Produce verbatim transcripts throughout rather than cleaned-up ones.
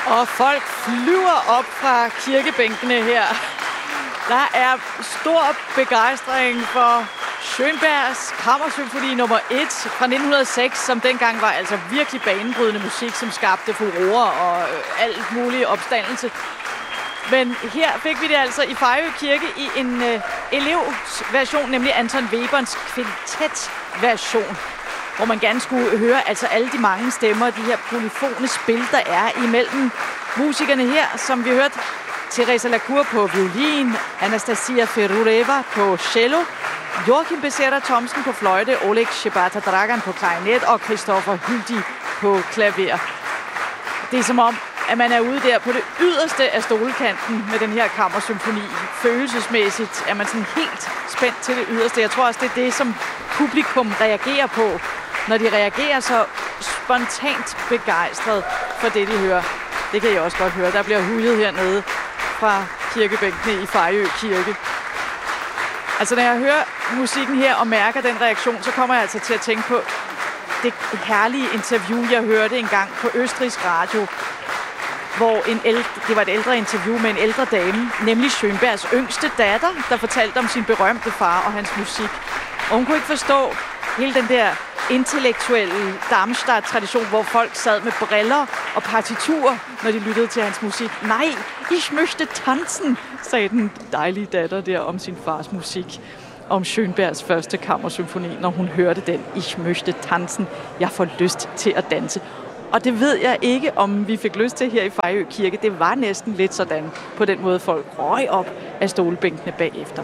Og folk flyver op fra kirkebænkene her. Der er stor begejstring for Schönbergs Kammersymfoni nummer et fra nitten hundrede og seks, som dengang var altså virkelig banebrydende musik, som skabte furore og alt mulig opstandelse. Men her fik vi det altså i Fejø Kirke i en øh, elevsversion, nemlig Anton Weberns kvintetversion, hvor man gerne skulle høre altså alle de mange stemmer, de her polyfone spil, der er imellem musikerne her, som vi hørte. Teresa Lacour på violin, Anastasia Ferureva på cello, Joachim Becerra Thomsen på fløjte, Oleg Shibata Dragan på klarinet og Christopher Hyldig på klaver. Det er som om, at man er ude der på det yderste af stolekanten med den her kammersymfoni. Følelsesmæssigt er man sådan helt spændt til det yderste. Jeg tror også, det er det, som publikum reagerer på, når de reagerer så spontant begejstret for det, de hører. Det kan jeg også godt høre. Der bliver hujet hernede fra kirkebænkene i Fejø Kirke. Altså, når jeg hører musikken her og mærker den reaktion, så kommer jeg altså til at tænke på det herlige interview, jeg hørte engang på Østrigsk Radio, hvor en ældre, det var et ældre interview med en ældre dame, nemlig Schönbergs yngste datter, der fortalte om sin berømte far og hans musik. Og hun kunne ikke forstå hele den der intellektuelle Darmstadt-tradition, hvor folk sad med briller og partiturer, når de lyttede til hans musik. Nej, ich möchte tanzen, sagde den dejlige datter der om sin fars musik. Om Schönbergs første kammersymfoni, når hun hørte den. Ich möchte tanzen. Jeg får lyst til at danse. Og det ved jeg ikke, om vi fik lyst til her i Fejø Kirke. Det var næsten lidt sådan, på den måde folk røg op af stolebænkene bagefter.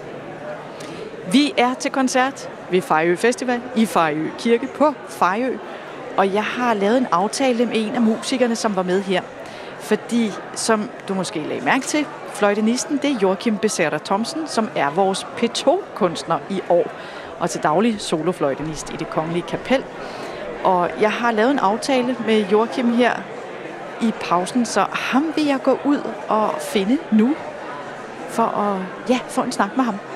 Vi er til koncert ved Fejø Festival i Fejø Kirke på Fejø. Og jeg har lavet en aftale med en af musikerne, som var med her. Fordi, som du måske lagde mærke til, fløjtenisten, det er Joachim Becerra Thomsen, som er vores P to-kunstner i år. Og til daglig solofløjtenist i Det Kongelige Kapel. Og jeg har lavet en aftale med Joachim her i pausen, så ham vil jeg gå ud og finde nu, for at ja, få en snak med ham.